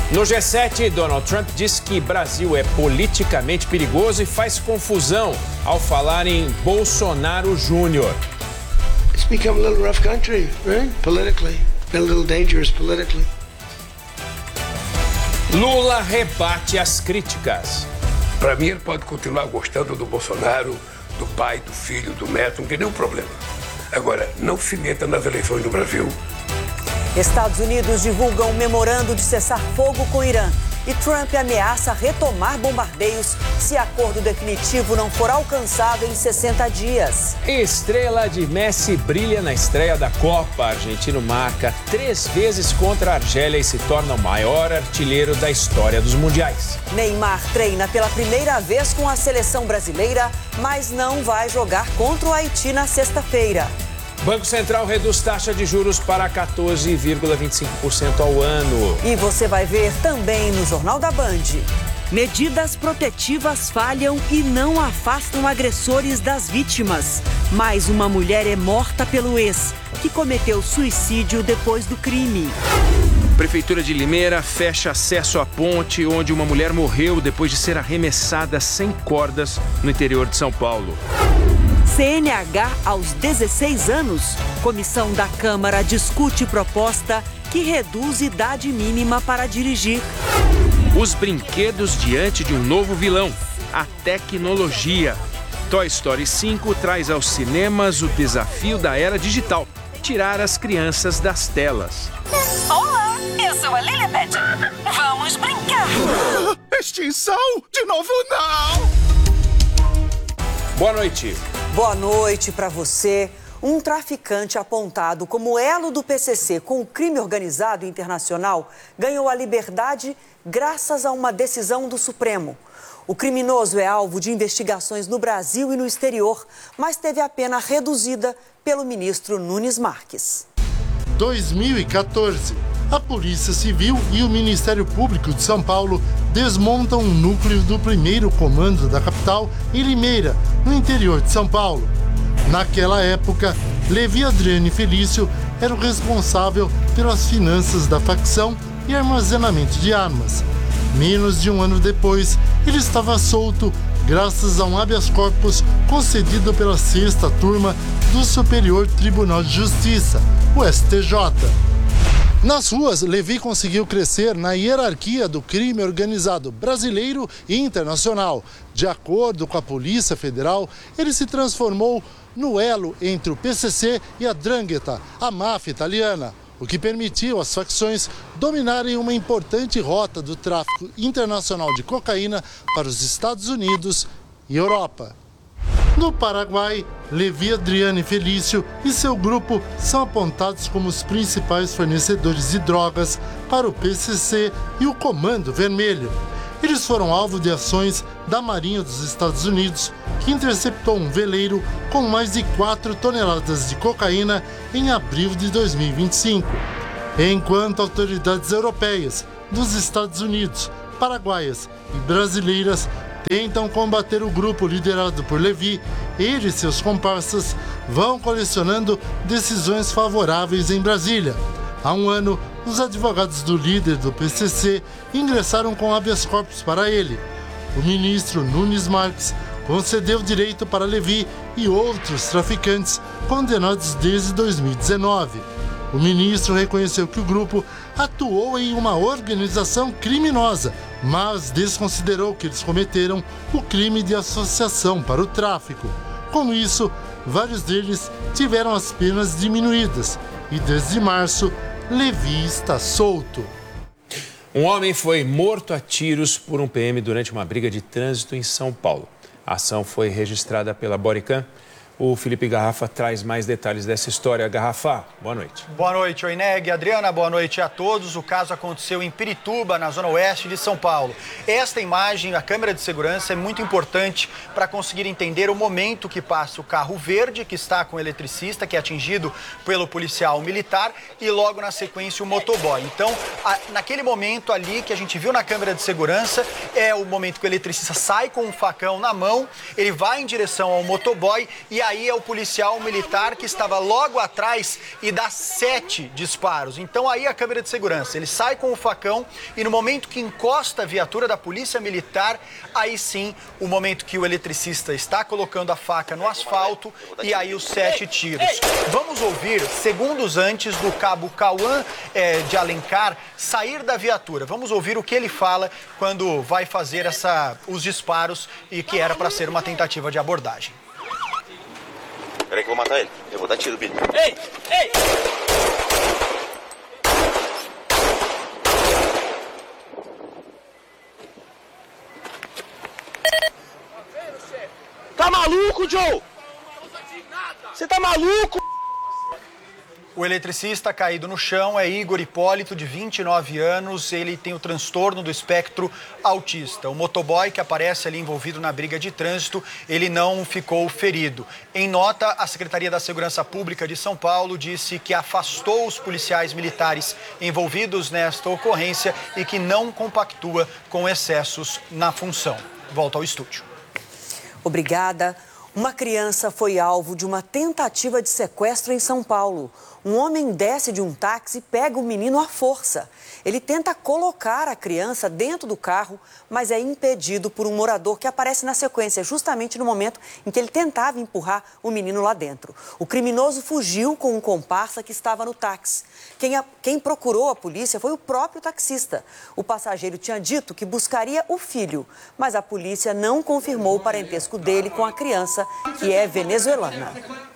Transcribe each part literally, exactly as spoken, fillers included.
No G sete, Donald Trump diz que Brasil é politicamente perigoso e faz confusão ao falar em Bolsonaro Júnior. It's become a little rough country, right? Politically. Been a little dangerous politically. Lula rebate as críticas. Para mim, ele pode continuar gostando do Bolsonaro, do pai, do filho, do neto, não tem nenhum problema. Agora, não se meta nas eleições do Brasil. Estados Unidos divulga um memorando de cessar fogo com o Irã. E Trump ameaça retomar bombardeios se acordo definitivo não for alcançado em sessenta dias. Estrela de Messi brilha na estreia da Copa. Argentino marca três vezes contra a Argélia e se torna o maior artilheiro da história dos mundiais. Neymar treina pela primeira vez com a seleção brasileira, mas não vai jogar contra o Haiti na sexta-feira. Banco Central reduz taxa de juros para quatorze vírgula vinte e cinco por cento ao ano. E você vai ver também no Jornal da Band. Medidas protetivas falham e não afastam agressores das vítimas. Mais uma mulher é morta pelo ex, que cometeu suicídio depois do crime. Prefeitura de Limeira fecha acesso à ponte onde uma mulher morreu depois de ser arremessada sem cordas no interior de São Paulo. C N H aos dezesseis anos. Comissão da Câmara discute proposta que reduz idade mínima para dirigir. Os brinquedos diante de um novo vilão, a tecnologia. Toy Story cinco traz aos cinemas o desafio da era digital, tirar as crianças das telas. Olá, eu sou a Lilibet. Vamos brincar. Extinção? De novo não! Boa noite. Boa noite para você. Um traficante apontado como elo do P C C com o crime organizado internacional ganhou a liberdade graças a uma decisão do Supremo. O criminoso é alvo de investigações no Brasil e no exterior, mas teve a pena reduzida pelo ministro Nunes Marques. dois mil e quatorze. A Polícia Civil e o Ministério Público de São Paulo desmontam um núcleo do primeiro comando da capital em Limeira, no interior de São Paulo. Naquela época, Levi Adriane Felício era o responsável pelas finanças da facção e armazenamento de armas. Menos de um ano depois, ele estava solto graças a um habeas corpus concedido pela sexta turma do Superior Tribunal de Justiça, o S T J. Nas ruas, Levi conseguiu crescer na hierarquia do crime organizado brasileiro e internacional. De acordo com a Polícia Federal, ele se transformou no elo entre o P C C e a 'Ndrangheta, a máfia italiana, o que permitiu às facções dominarem uma importante rota do tráfico internacional de cocaína para os Estados Unidos e Europa. No Paraguai, Levi Adriane Felício e seu grupo são apontados como os principais fornecedores de drogas para o P C C e o Comando Vermelho. Eles foram alvo de ações da Marinha dos Estados Unidos, que interceptou um veleiro com mais de quatro toneladas de cocaína em abril de dois mil e vinte e cinco. Enquanto autoridades europeias, dos Estados Unidos, paraguaias e brasileiras tentam combater o grupo liderado por Levi, ele e seus comparsas vão colecionando decisões favoráveis em Brasília. Há um ano, os advogados do líder do P C C ingressaram com habeas corpus para ele. O ministro Nunes Marques concedeu direito para Levi e outros traficantes condenados desde dois mil e dezenove. O ministro reconheceu que o grupo atuou em uma organização criminosa, mas desconsiderou que eles cometeram o crime de associação para o tráfico. Com isso, vários deles tiveram as penas diminuídas e desde março, Levi está solto. Um homem foi morto a tiros por um P M durante uma briga de trânsito em São Paulo. A ação foi registrada pela Bodycam. O Felipe Garrafa traz mais detalhes dessa história. Garrafa, boa noite. Boa noite, Oineg. Adriana, boa noite a todos. O caso aconteceu em Pirituba, na zona oeste de São Paulo. Esta imagem, a câmera de segurança, é muito importante para conseguir entender o momento que passa o carro verde, que está com o eletricista, que é atingido pelo policial militar, e logo na sequência o motoboy. Então, a, naquele momento ali que a gente viu na câmera de segurança, é o momento que o eletricista sai com um facão na mão, ele vai em direção ao motoboy e aí é o policial militar que estava logo atrás e dá sete disparos. Então aí a câmera de segurança, ele sai com o facão e no momento que encosta a viatura da polícia militar, aí sim, o momento que o eletricista está colocando a faca no asfalto e aí os sete tiros. Vamos ouvir segundos antes do cabo Cauã é, de Alencar sair da viatura. Vamos ouvir o que ele fala quando vai fazer essa, os disparos e que era para ser uma tentativa de abordagem. Peraí que eu vou matar ele. Eu vou dar tiro, Billy. Ei! Ei! Tá maluco, Joe? Você tá maluco? O eletricista caído no chão é Igor Hipólito, de vinte e nove anos. Ele tem o transtorno do espectro autista. O motoboy que aparece ali envolvido na briga de trânsito, ele não ficou ferido. Em nota, a Secretaria da Segurança Pública de São Paulo disse que afastou os policiais militares envolvidos nesta ocorrência e que não compactua com excessos na função. Volta ao estúdio. Obrigada. Uma criança foi alvo de uma tentativa de sequestro em São Paulo. Um homem desce de um táxi e pega o menino à força. Ele tenta colocar a criança dentro do carro, mas é impedido por um morador que aparece na sequência, justamente no momento em que ele tentava empurrar o menino lá dentro. O criminoso fugiu com um comparsa que estava no táxi. Quem, a, quem procurou a polícia foi o próprio taxista. O passageiro tinha dito que buscaria o filho, mas a polícia não confirmou o parentesco dele com a criança, que é venezuelana.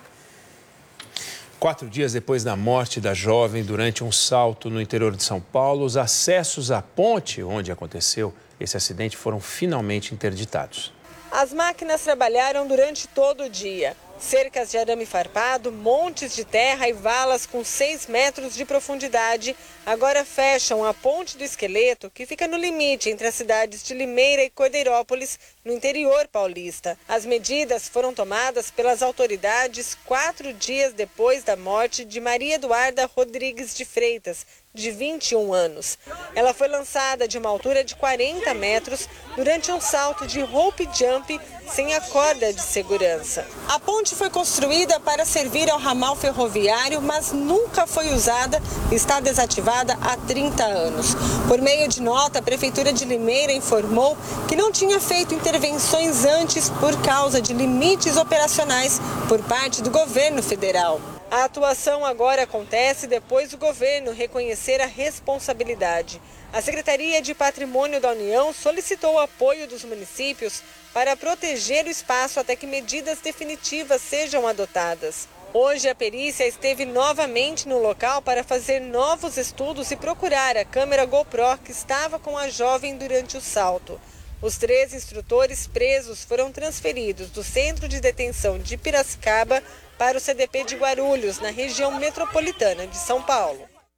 Quatro dias depois da morte da jovem durante um salto no interior de São Paulo, os acessos à ponte onde aconteceu esse acidente foram finalmente interditados. As máquinas trabalharam durante todo o dia. Cercas de arame farpado, montes de terra e valas com seis metros de profundidade agora fecham a ponte do Esqueleto, que fica no limite entre as cidades de Limeira e Cordeirópolis, no interior paulista. As medidas foram tomadas pelas autoridades quatro dias depois da morte de Maria Eduarda Rodrigues de Freitas, de vinte e um anos. Ela foi lançada de uma altura de quarenta metros durante um salto de rope jump sem a corda de segurança. A ponte foi construída para servir ao ramal ferroviário, mas nunca foi usada e está desativada há trinta anos. Por meio de nota, a Prefeitura de Limeira informou que não tinha feito intervenções antes por causa de limites operacionais por parte do governo federal. A atuação agora acontece depois do governo reconhecer a responsabilidade. A Secretaria de Patrimônio da União solicitou o apoio dos municípios para proteger o espaço até que medidas definitivas sejam adotadas. Hoje, a perícia esteve novamente no local para fazer novos estudos e procurar a câmera GoPro que estava com a jovem durante o salto. Os três instrutores presos foram transferidos do Centro de Detenção de Piracicaba para o C D P de Guarulhos, na região metropolitana de São Paulo.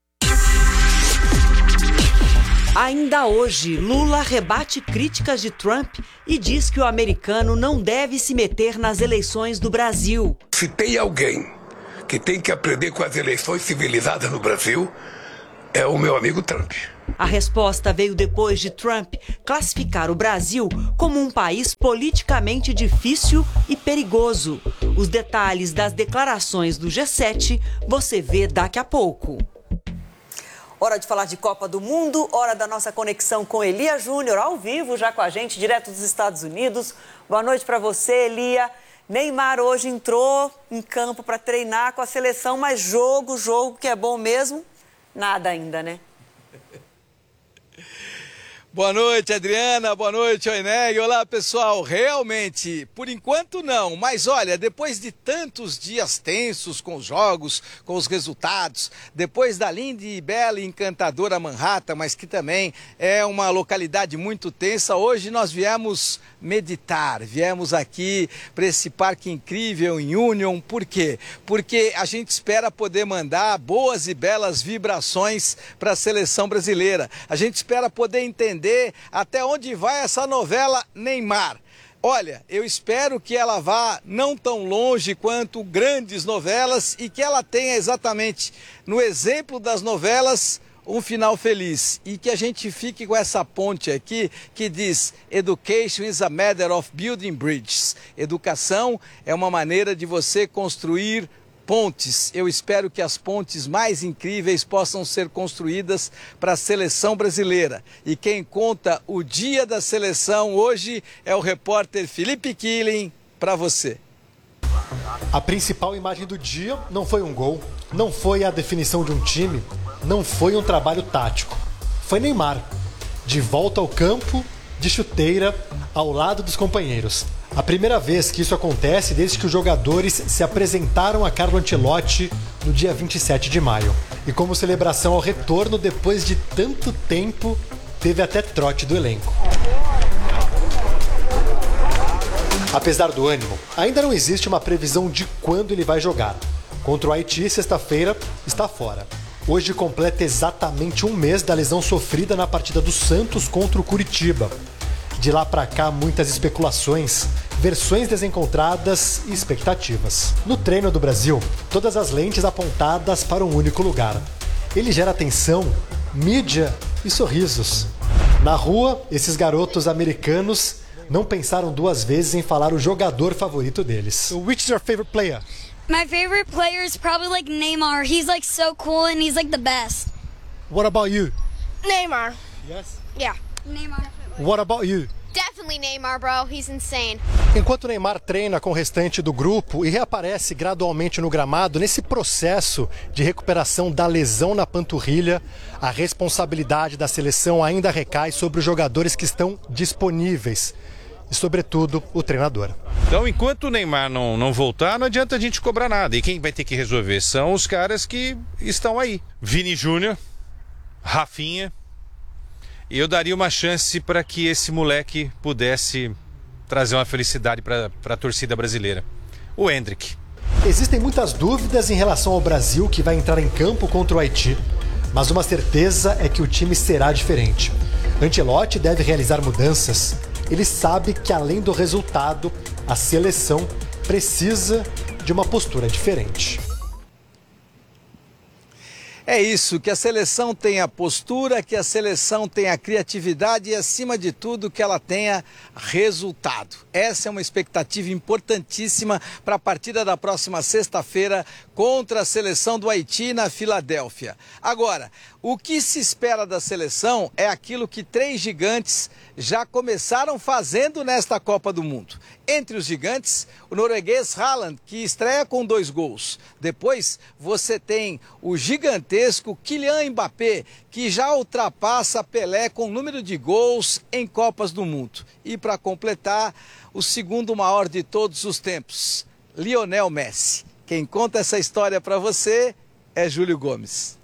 Ainda hoje, Lula rebate críticas de Trump e diz que o americano não deve se meter nas eleições do Brasil. Se tem alguém que tem que aprender com as eleições civilizadas no Brasil, é o meu amigo Trump. A resposta veio depois de Trump classificar o Brasil como um país politicamente difícil e perigoso. Os detalhes das declarações do G sete você vê daqui a pouco. Hora de falar de Copa do Mundo, hora da nossa conexão com Elia Júnior, ao vivo já com a gente, direto dos Estados Unidos. Boa noite para você, Elia. Neymar hoje entrou em campo para treinar com a seleção, mas jogo, jogo que é bom mesmo, nada ainda, né? Boa noite, Adriana. Boa noite, Oineg. Olá, pessoal. Realmente, por enquanto não. Mas olha, depois de tantos dias tensos com os jogos, com os resultados, depois da linda e bela e encantadora Manhattan, mas que também é uma localidade muito tensa, hoje nós viemos meditar, viemos aqui para esse parque incrível em Union. Por quê? Porque a gente espera poder mandar boas e belas vibrações para a seleção brasileira. A gente espera poder entender até onde vai essa novela Neymar. Olha, eu espero que ela vá não tão longe quanto grandes novelas e que ela tenha exatamente, no exemplo das novelas, um final feliz e que a gente fique com essa ponte aqui que diz Education is a matter of building bridges. Educação é uma maneira de você construir pontes. Eu espero que as pontes mais incríveis possam ser construídas para a seleção brasileira. E quem conta o dia da seleção hoje é o repórter Felipe Killing, para você. A principal imagem do dia não foi um gol, não foi a definição de um time, não foi um trabalho tático. Foi Neymar, de volta ao campo, de chuteira, ao lado dos companheiros. A primeira vez que isso acontece desde que os jogadores se apresentaram a Carlo Ancelotti no dia vinte e sete de maio. E como celebração ao retorno, depois de tanto tempo, teve até trote do elenco. Apesar do ânimo, ainda não existe uma previsão de quando ele vai jogar. Contra o Haiti, sexta-feira, está fora. Hoje completa exatamente um mês da lesão sofrida na partida do Santos contra o Curitiba. De lá pra cá, muitas especulações, versões desencontradas e expectativas. No treino do Brasil, todas as lentes apontadas para um único lugar. Ele gera atenção, mídia e sorrisos. Na rua, esses garotos americanos não pensaram duas vezes em falar o jogador favorito deles. Which is your favorite player? My favorite player is probably like Neymar. He's like so cool and he's like the best. What about you? Neymar. Yes? Yeah. Neymar. What about you? Definitely Neymar, bro. He's insane. Enquanto Neymar treina com o restante do grupo e reaparece gradualmente no gramado, nesse processo de recuperação da lesão na panturrilha, a responsabilidade da seleção ainda recai sobre os jogadores que estão disponíveis. E, sobretudo, o treinador. Então, enquanto o Neymar não, não voltar, não adianta a gente cobrar nada. E quem vai ter que resolver são os caras que estão aí. Vini Júnior, Rafinha. Eu daria uma chance para que esse moleque pudesse trazer uma felicidade para a torcida brasileira. O Endrick. Existem muitas dúvidas em relação ao Brasil, que vai entrar em campo contra o Haiti. Mas uma certeza é que o time será diferente. Ancelotti deve realizar mudanças. Ele sabe que, além do resultado, a seleção precisa de uma postura diferente. É isso, que a seleção tenha postura, que a seleção tenha criatividade e, acima de tudo, que ela tenha resultado. Essa é uma expectativa importantíssima para a partida da próxima sexta-feira contra a seleção do Haiti na Filadélfia. Agora, o que se espera da seleção é aquilo que três gigantes já começaram fazendo nesta Copa do Mundo. Entre os gigantes, o norueguês Haaland, que estreia com dois gols. Depois, você tem o gigantesco Kylian Mbappé, que já ultrapassa Pelé com o número de gols em Copas do Mundo. E para completar, o segundo maior de todos os tempos, Lionel Messi. Quem conta essa história para você é Júlio Gomes.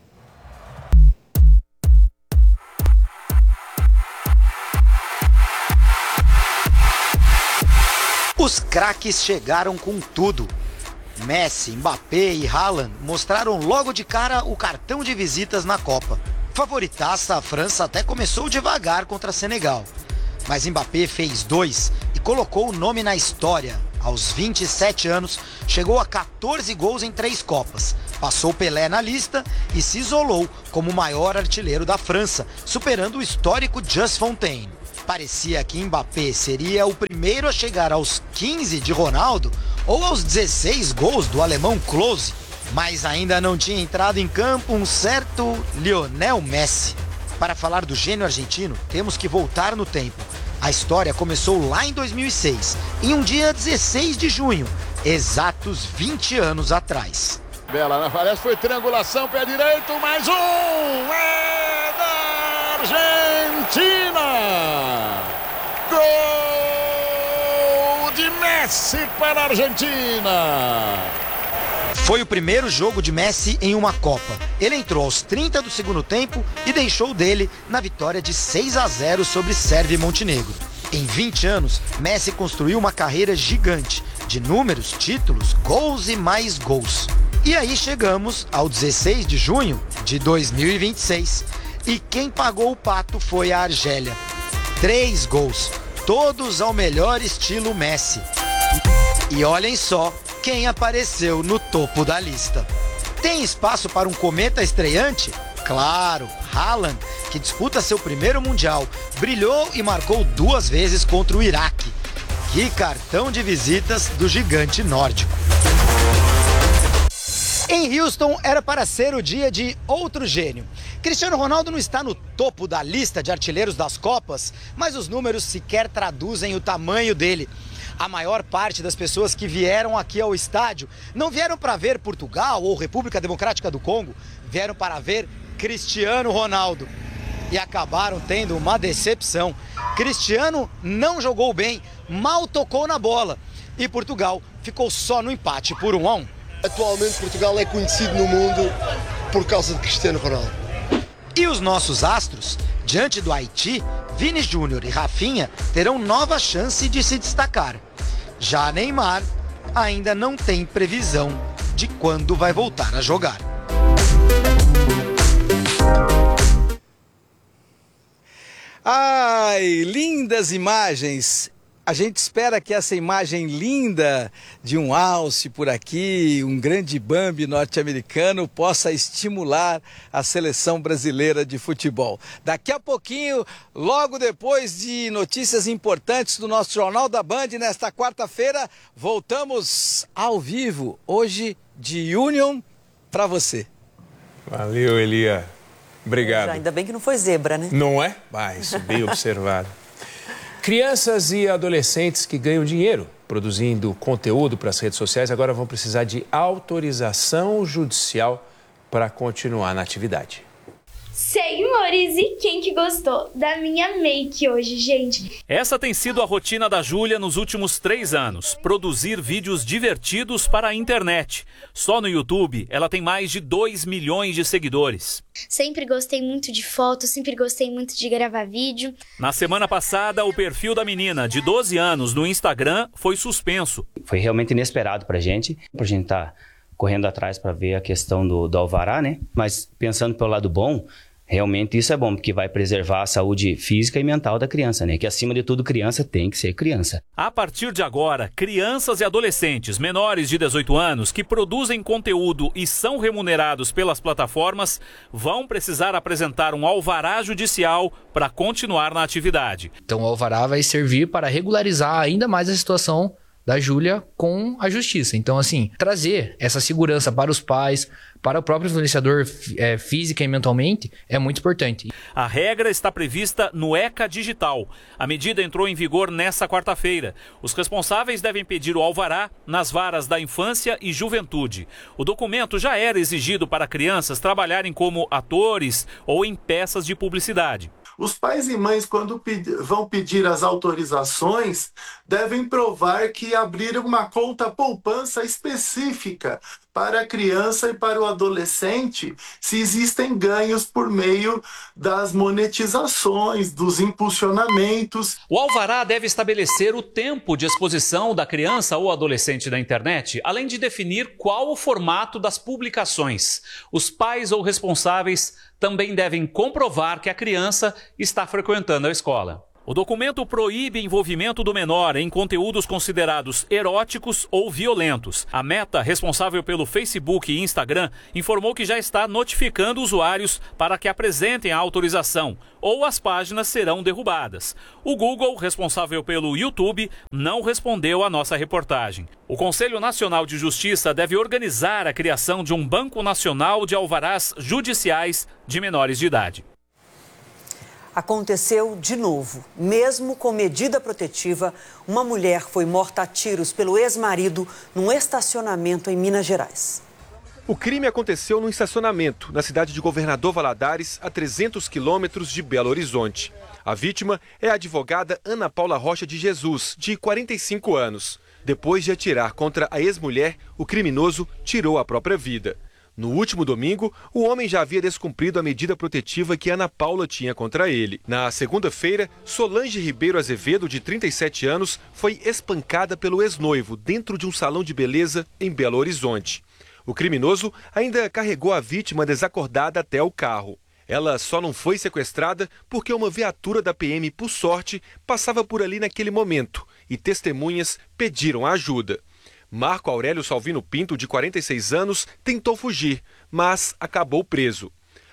Os craques chegaram com tudo. Messi, Mbappé e Haaland mostraram logo de cara o cartão de visitas na Copa. Favoritaça, a França até começou devagar contra Senegal. Mas Mbappé fez dois e colocou o nome na história. Aos vinte e sete anos, chegou a quatorze gols em três Copas. Passou Pelé na lista e se isolou como o maior artilheiro da França, superando o histórico Just Fontaine. Parecia que Mbappé seria o primeiro a chegar aos quinze de Ronaldo ou aos dezesseis gols do alemão Klose, mas ainda não tinha entrado em campo um certo Lionel Messi. Para falar do gênio argentino, temos que voltar no tempo. A história começou lá em dois mil e seis, em um dia dezesseis de junho, exatos vinte anos atrás. Bela na Fares, foi triangulação, pé direito, mais um! É da Argentina! Gol de Messi para a Argentina! Foi o primeiro jogo de Messi em uma Copa. Ele entrou aos trinta do segundo tempo e deixou dele na vitória de seis a zero sobre Sérvia e Montenegro. Em vinte anos, Messi construiu uma carreira gigante de números, títulos, gols e mais gols. E aí chegamos ao dezesseis de junho de dois mil e vinte e seis. E quem pagou o pato foi a Argélia. Três gols, todos ao melhor estilo Messi. E olhem só quem apareceu no topo da lista. Tem espaço para um cometa estreante? Claro, Haaland, que disputa seu primeiro Mundial, brilhou e marcou duas vezes contra o Iraque. Que cartão de visitas do gigante nórdico. Em Houston, era para ser o dia de outro gênio. Cristiano Ronaldo não está no topo da lista de artilheiros das Copas, mas os números sequer traduzem o tamanho dele. A maior parte das pessoas que vieram aqui ao estádio não vieram para ver Portugal ou República Democrática do Congo, vieram para ver Cristiano Ronaldo. E acabaram tendo uma decepção. Cristiano não jogou bem, mal tocou na bola. E Portugal ficou só no empate por um a um. Atualmente Portugal é conhecido no mundo por causa de Cristiano Ronaldo. E os nossos astros, diante do Haiti, Vini Júnior e Rafinha terão nova chance de se destacar. Já Neymar ainda não tem previsão de quando vai voltar a jogar. Ai, lindas imagens. A gente espera que essa imagem linda de um alce por aqui, um grande Bambi norte-americano, possa estimular a seleção brasileira de futebol. Daqui a pouquinho, logo depois de notícias importantes do nosso Jornal da Band, nesta quarta-feira, voltamos ao vivo, hoje de Union, para você. Valeu, Elia. Obrigado. Ainda bem que não foi zebra, né? Não é? Ah, isso bem observado. Crianças e adolescentes que ganham dinheiro produzindo conteúdo para as redes sociais agora vão precisar de autorização judicial para continuar na atividade. Senhores, e quem que gostou da minha make hoje, gente? Essa tem sido a rotina da Júlia nos últimos três anos, produzir vídeos divertidos para a internet. Só no YouTube, ela tem mais de dois milhões de seguidores. Sempre gostei muito de fotos, sempre gostei muito de gravar vídeo. Na semana passada, o perfil da menina, de doze anos, no Instagram, foi suspenso. Foi realmente inesperado pra gente, pra gente estar correndo atrás para ver a questão do, do alvará, né? Mas pensando pelo lado bom, realmente isso é bom, porque vai preservar a saúde física e mental da criança, né? Que acima de tudo, criança tem que ser criança. A partir de agora, crianças e adolescentes menores de dezoito anos que produzem conteúdo e são remunerados pelas plataformas vão precisar apresentar um alvará judicial para continuar na atividade. Então o alvará vai servir para regularizar ainda mais a situação da Júlia com a justiça. Então, assim, trazer essa segurança para os pais, para o próprio influenciador é, física e mentalmente, é muito importante. A regra está prevista no ECA Digital. A medida entrou em vigor nesta quarta-feira. Os responsáveis devem pedir o alvará nas varas da infância e juventude. O documento já era exigido para crianças trabalharem como atores ou em peças de publicidade. Os pais e mães, quando pedi- vão pedir as autorizações, devem provar que abriram uma conta poupança específica para a criança e para o adolescente, se existem ganhos por meio das monetizações, dos impulsionamentos. O alvará deve estabelecer o tempo de exposição da criança ou adolescente na internet, além de definir qual o formato das publicações. Os pais ou responsáveis também devem comprovar que a criança está frequentando a escola. O documento proíbe envolvimento do menor em conteúdos considerados eróticos ou violentos. A Meta, responsável pelo Facebook e Instagram, informou que já está notificando usuários para que apresentem a autorização, ou as páginas serão derrubadas. O Google, responsável pelo YouTube, não respondeu à nossa reportagem. O Conselho Nacional de Justiça deve organizar a criação de um Banco Nacional de Alvarás Judiciais de menores de idade. Aconteceu de novo. Mesmo com medida protetiva, uma mulher foi morta a tiros pelo ex-marido num estacionamento em Minas Gerais. O crime aconteceu num estacionamento na cidade de Governador Valadares, a trezentos quilômetros de Belo Horizonte. A vítima é a advogada Ana Paula Rocha de Jesus, de quarenta e cinco anos. Depois de atirar contra a ex-mulher, o criminoso tirou a própria vida. No último domingo, o homem já havia descumprido a medida protetiva que Ana Paula tinha contra ele. Na segunda-feira, Solange Ribeiro Azevedo, de trinta e sete anos, foi espancada pelo ex-noivo dentro de um salão de beleza em Belo Horizonte. O criminoso ainda carregou a vítima desacordada até o carro. Ela só não foi sequestrada porque uma viatura da P M, por sorte, passava por ali naquele momento e testemunhas pediram ajuda. Marco Aurélio Salvino Pinto, de quarenta e seis anos, tentou fugir, mas acabou preso.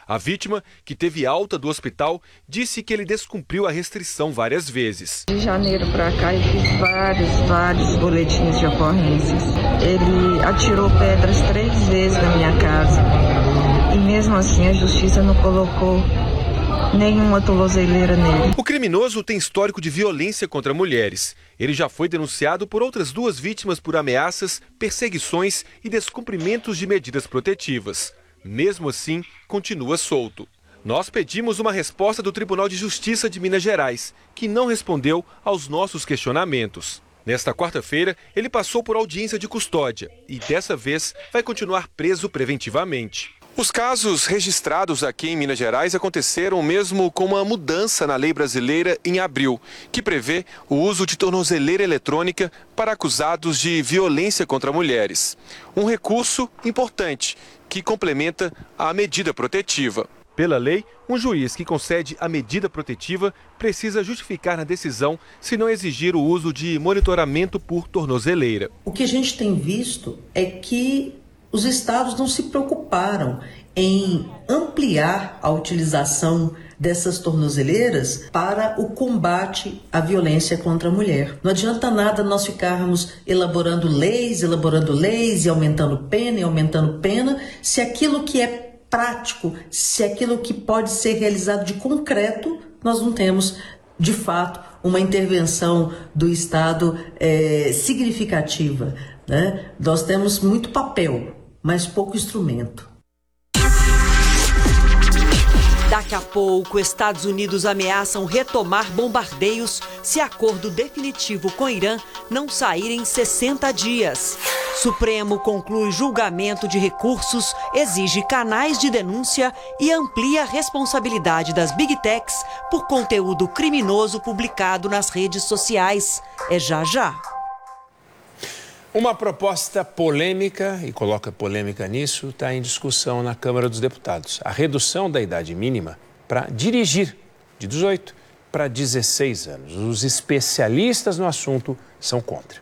A vítima, que teve alta do hospital, disse que ele descumpriu a restrição várias vezes. De janeiro para cá eu fiz vários, vários boletins de ocorrências. Ele atirou pedras três vezes na minha casa e mesmo assim a justiça não colocou nenhuma tornozeleira nele. O criminoso tem histórico de violência contra mulheres. Ele já foi denunciado por outras duas vítimas por ameaças, perseguições e descumprimentos de medidas protetivas. Mesmo assim, continua solto. Nós pedimos uma resposta do Tribunal de Justiça de Minas Gerais, que não respondeu aos nossos questionamentos. Nesta quarta-feira, ele passou por audiência de custódia e, dessa vez, vai continuar preso preventivamente. Os casos registrados aqui em Minas Gerais aconteceram mesmo com uma mudança na lei brasileira em abril, que prevê o uso de tornozeleira eletrônica para acusados de violência contra mulheres. Um recurso importante que complementa a medida protetiva. Pela lei, um juiz que concede a medida protetiva precisa justificar na decisão se não exigir o uso de monitoramento por tornozeleira. O que a gente tem visto é que os estados não se preocuparam em ampliar a utilização dessas tornozeleiras para o combate à violência contra a mulher. Não adianta nada nós ficarmos elaborando leis, elaborando leis e aumentando pena e aumentando pena, se aquilo que é prático, se aquilo que pode ser realizado de concreto, nós não temos, de fato, uma intervenção do Estado é, significativa, né? Nós temos muito papel, mas pouco instrumento. Daqui a pouco, Estados Unidos ameaçam retomar bombardeios se acordo definitivo com Irã não sair em sessenta dias. Supremo conclui julgamento de recursos, exige canais de denúncia e amplia a responsabilidade das Big Techs por conteúdo criminoso publicado nas redes sociais. É já já. Uma proposta polêmica, e coloca polêmica nisso, está em discussão na Câmara dos Deputados. A redução da idade mínima para dirigir de dezoito para dezesseis anos. Os especialistas no assunto são contra.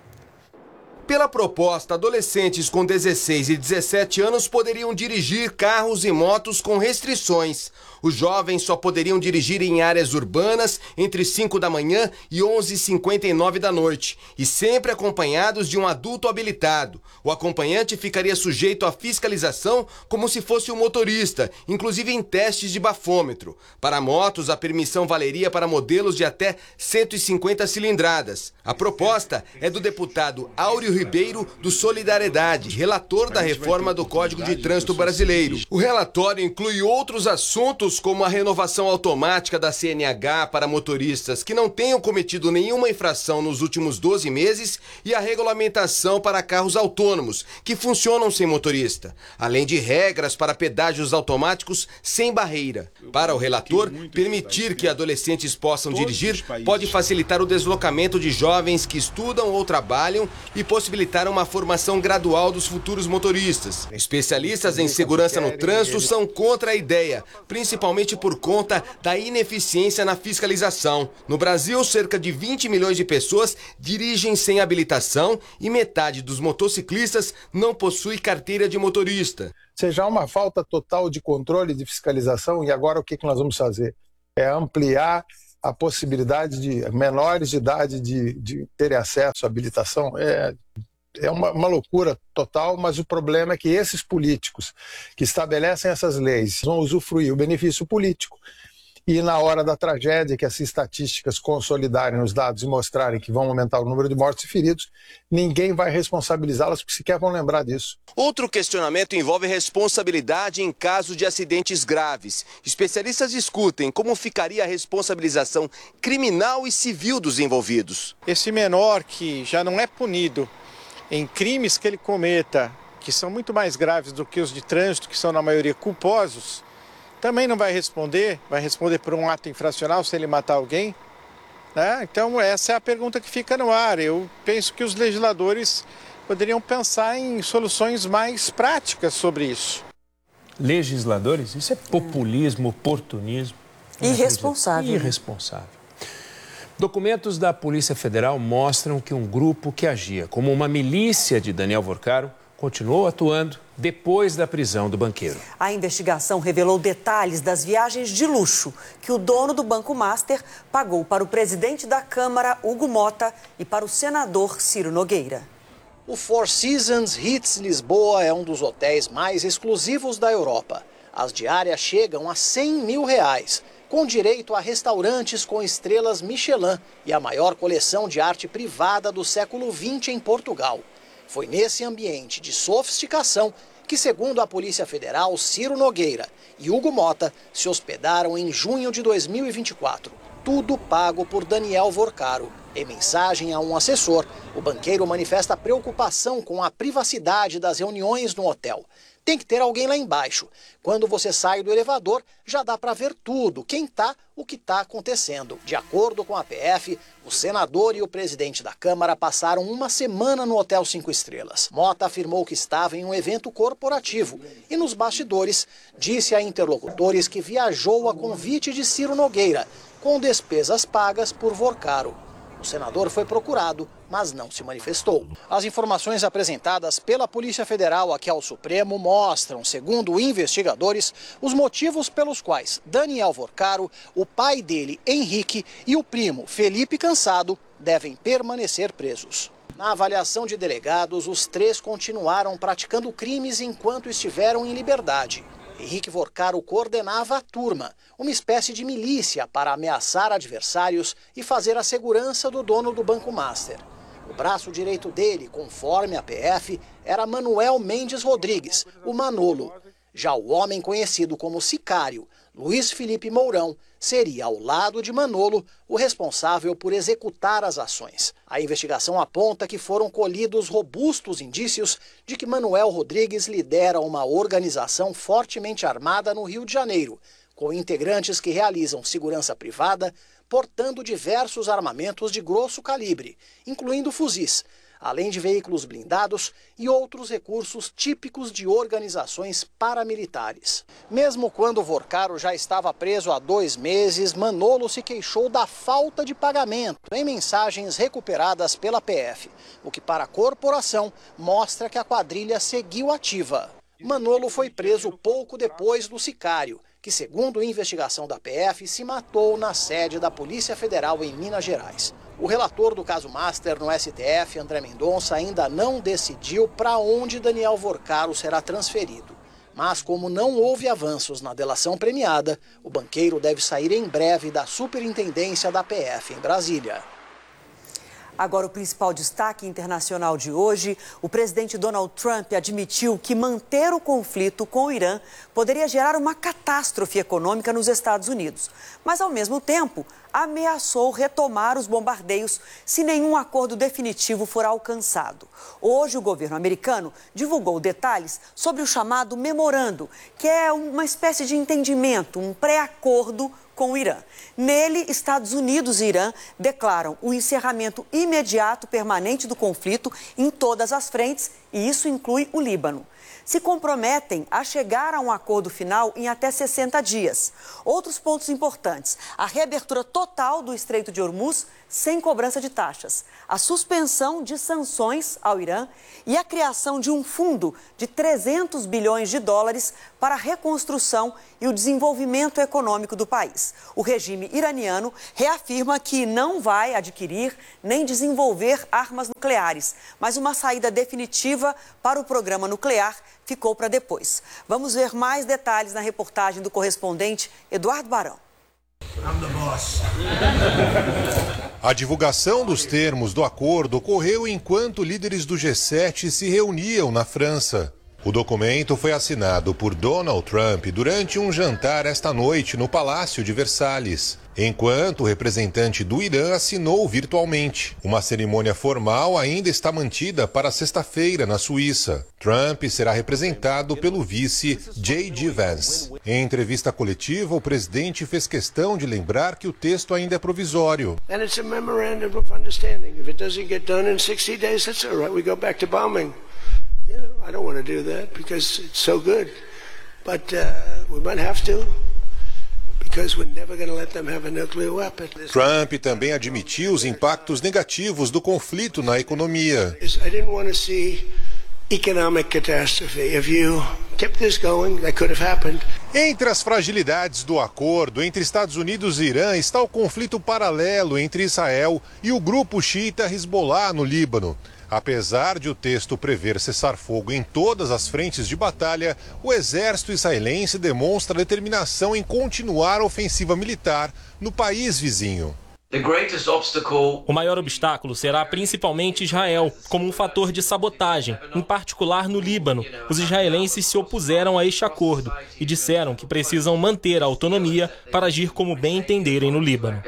Pela proposta, adolescentes com dezesseis e dezessete anos poderiam dirigir carros e motos com restrições. Os jovens só poderiam dirigir em áreas urbanas entre cinco da manhã e onze e cinquenta e nove da noite, e sempre acompanhados de um adulto habilitado. O acompanhante ficaria sujeito à fiscalização como se fosse um motorista, inclusive em testes de bafômetro. Para motos, a permissão valeria para modelos de até cento e cinquenta cilindradas. A proposta é do deputado Áureo Ribeiro, do Solidariedade, relator da reforma do Código de Trânsito Brasileiro. O relatório inclui outros assuntos como a renovação automática da C N H para motoristas que não tenham cometido nenhuma infração nos últimos doze meses e a regulamentação para carros autônomos que funcionam sem motorista, além de regras para pedágios automáticos sem barreira. Para o relator, permitir que adolescentes possam dirigir pode facilitar o deslocamento de jovens que estudam ou trabalham e possibilitar uma formação gradual dos futuros motoristas. Especialistas em segurança no trânsito são contra a ideia, principalmente por conta da ineficiência na fiscalização. No Brasil, cerca de vinte milhões de pessoas dirigem sem habilitação e metade dos motociclistas não possui carteira de motorista. Seja uma falta total de controle de fiscalização, e agora o que nós vamos fazer? É ampliar a possibilidade de menores de idade de, de terem acesso à habilitação. É, é uma, uma loucura total, mas o problema é que esses políticos que estabelecem essas leis vão usufruir o benefício político. E na hora da tragédia, que as estatísticas consolidarem os dados e mostrarem que vão aumentar o número de mortos e feridos, ninguém vai responsabilizá-las, porque sequer vão lembrar disso. Outro questionamento envolve responsabilidade em caso de acidentes graves. Especialistas discutem como ficaria a responsabilização criminal e civil dos envolvidos. Esse menor que já não é punido em crimes que ele cometa, que são muito mais graves do que os de trânsito, que são na maioria culposos, também não vai responder, vai responder por um ato infracional se ele matar alguém, né? Então essa é a pergunta que fica no ar. Eu penso que os legisladores poderiam pensar em soluções mais práticas sobre isso. Legisladores? Isso é populismo, oportunismo. Irresponsável. Irresponsável. Documentos da Polícia Federal mostram que um grupo que agia como uma milícia de Daniel Vorcaro continuou atuando depois da prisão do banqueiro. A investigação revelou detalhes das viagens de luxo que o dono do Banco Master pagou para o presidente da Câmara, Hugo Motta, e para o senador Ciro Nogueira. O Four Seasons Ritz Lisboa é um dos hotéis mais exclusivos da Europa. As diárias chegam a cem mil reais, com direito a restaurantes com estrelas Michelin e a maior coleção de arte privada do século vinte em Portugal. Foi nesse ambiente de sofisticação que, segundo a Polícia Federal, Ciro Nogueira e Hugo Motta se hospedaram em junho de dois mil e vinte e quatro. Tudo pago por Daniel Vorcaro. Em mensagem a um assessor, o banqueiro manifesta preocupação com a privacidade das reuniões no hotel. Tem que ter alguém lá embaixo. Quando você sai do elevador, já dá para ver tudo, quem tá, o que está acontecendo. De acordo com a P F, o senador e o presidente da Câmara passaram uma semana no Hotel Cinco Estrelas. Motta afirmou que estava em um evento corporativo e, nos bastidores, disse a interlocutores que viajou a convite de Ciro Nogueira, com despesas pagas por Vorcaro. O senador foi procurado, mas não se manifestou. As informações apresentadas pela Polícia Federal aqui ao Supremo mostram, segundo investigadores, os motivos pelos quais Daniel Vorcaro, o pai dele, Henrique, e o primo, Felipe Cansado, devem permanecer presos. Na avaliação de delegados, os três continuaram praticando crimes enquanto estiveram em liberdade. Henrique Vorcaro coordenava a turma, uma espécie de milícia para ameaçar adversários e fazer a segurança do dono do Banco Master. O braço direito dele, conforme a P F, era Manuel Mendes Rodrigues, o Manolo. Já o homem conhecido como Sicário, Luiz Felipe Mourão, seria, ao lado de Manolo, o responsável por executar as ações. A investigação aponta que foram colhidos robustos indícios de que Manuel Rodrigues lidera uma organização fortemente armada no Rio de Janeiro, com integrantes que realizam segurança privada, portando diversos armamentos de grosso calibre, incluindo fuzis, além de veículos blindados e outros recursos típicos de organizações paramilitares. Mesmo quando Vorcaro já estava preso há dois meses, Manolo se queixou da falta de pagamento em mensagens recuperadas pela P F, o que para a corporação mostra que a quadrilha seguiu ativa. Manolo foi preso pouco depois do Sicário, que, segundo a investigação da P F, se matou na sede da Polícia Federal em Minas Gerais. O relator do caso Master no S T F, André Mendonça, ainda não decidiu para onde Daniel Vorcaro será transferido. Mas, como não houve avanços na delação premiada, o banqueiro deve sair em breve da superintendência da P F em Brasília. Agora, o principal destaque internacional de hoje: o presidente Donald Trump admitiu que manter o conflito com o Irã poderia gerar uma catástrofe econômica nos Estados Unidos. Mas, ao mesmo tempo, ameaçou retomar os bombardeios se nenhum acordo definitivo for alcançado. Hoje, o governo americano divulgou detalhes sobre o chamado memorando, que é uma espécie de entendimento, um pré-acordo com o Irã. Nele, Estados Unidos e Irã declaram o encerramento imediato permanente do conflito em todas as frentes, e isso inclui o Líbano. Se comprometem a chegar a um acordo final em até sessenta dias. Outros pontos importantes: a reabertura total do Estreito de Hormuz sem cobrança de taxas, a suspensão de sanções ao Irã e a criação de um fundo de trezentos bilhões de dólares para a reconstrução e o desenvolvimento econômico do país. O regime iraniano reafirma que não vai adquirir nem desenvolver armas nucleares, mas uma saída definitiva para o programa nuclear ficou para depois. Vamos ver mais detalhes na reportagem do correspondente Eduardo Barão. I'm the boss. A divulgação dos termos do acordo ocorreu enquanto líderes do G sete se reuniam na França. O documento foi assinado por Donald Trump durante um jantar esta noite no Palácio de Versalhes, enquanto o representante do Irã assinou virtualmente. Uma cerimônia formal ainda está mantida para sexta-feira na Suíça. Trump será representado pelo vice J D Vance. Em entrevista coletiva, o presidente fez questão de lembrar que o texto ainda é provisório. And it's a memorandum of understanding. If it doesn't get done in sixty days, that's all right. We go back to bombing. You know, I don't want to do that because it's so good. But uh, we might have to. Trump também admitiu os impactos negativos do conflito na economia economic catastrophe. If you kept this going, that could have happened. Entre as fragilidades do acordo entre Estados Unidos e Irã está o conflito paralelo entre Israel e o grupo xiita Hezbollah no Líbano. Apesar de o texto prever cessar-fogo em todas as frentes de batalha, o exército israelense demonstra determinação em continuar a ofensiva militar no país vizinho. O maior obstáculo será principalmente Israel, como um fator de sabotagem, em particular no Líbano. Os israelenses se opuseram a este acordo e disseram que precisam manter a autonomia para agir como bem entenderem no Líbano.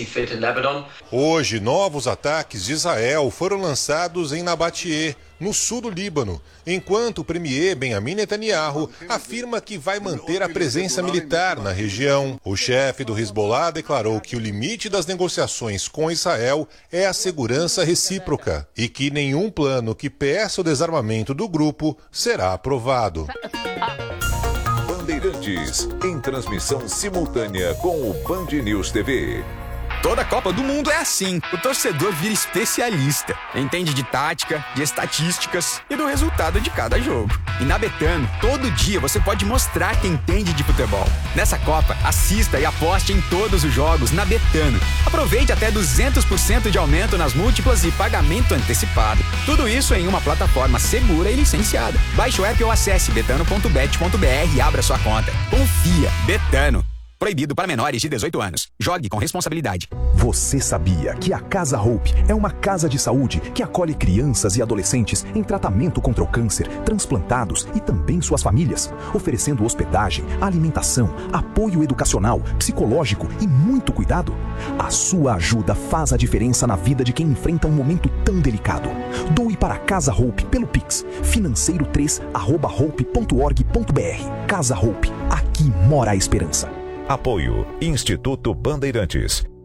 Hoje, novos ataques de Israel foram lançados em Nabatie, no sul do Líbano, enquanto o premier Benjamin Netanyahu afirma que vai manter a presença militar na região. O chefe do Hezbollah declarou que o limite das negociações com Israel é a segurança recíproca e que nenhum plano que peça o desarmamento do grupo será aprovado. Bandeirantes, em transmissão simultânea com o Band News T V. Toda Copa do Mundo é assim. O torcedor vira especialista. Entende de tática, de estatísticas e do resultado de cada jogo. E na Betano, todo dia você pode mostrar que entende de futebol. Nessa Copa, assista e aposte em todos os jogos na Betano. Aproveite até duzentos por cento de aumento nas múltiplas e pagamento antecipado. Tudo isso em uma plataforma segura e licenciada. Baixe o app ou acesse betano ponto bet ponto br e abra sua conta. Confia. Betano. Proibido para menores de dezoito anos. Jogue com responsabilidade. Você sabia que a Casa Hope é uma casa de saúde que acolhe crianças e adolescentes em tratamento contra o câncer, transplantados e também suas famílias, oferecendo hospedagem, alimentação, apoio educacional, psicológico e muito cuidado? A sua ajuda faz a diferença na vida de quem enfrenta um momento tão delicado. Doe para a Casa Hope pelo Pix, financeiro três arroba hope ponto org ponto br. Casa Hope, aqui mora a esperança. Apoio Instituto Bandeirantes.